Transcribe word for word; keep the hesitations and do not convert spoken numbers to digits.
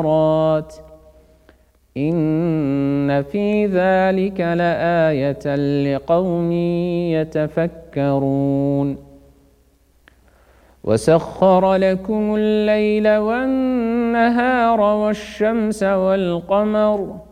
والناشرات إن في ذلك لآية لقوم يتفكرون وسخر لكم الليل والنهار والشمس والقمر